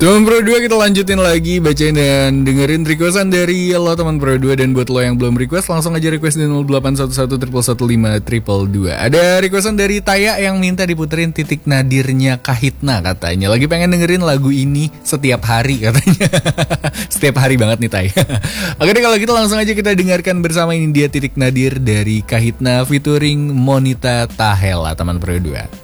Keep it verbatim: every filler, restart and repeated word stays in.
Teman Pro dua, kita lanjutin lagi bacain dan dengerin requestan dari lo teman Pro dua. Dan buat lo yang belum request, langsung aja request di nol delapan satu satu satu satu lima dua dua. Ada requestan dari Taya yang minta diputerin Titik Nadirnya Kahitna katanya. Lagi pengen dengerin lagu ini setiap hari katanya. Setiap hari banget nih Taya. Oke deh, kalau gitu langsung aja kita dengarkan bersama. Ini dia Titik Nadir dari Kahitna featuring Monita Tahela, teman Pro dua.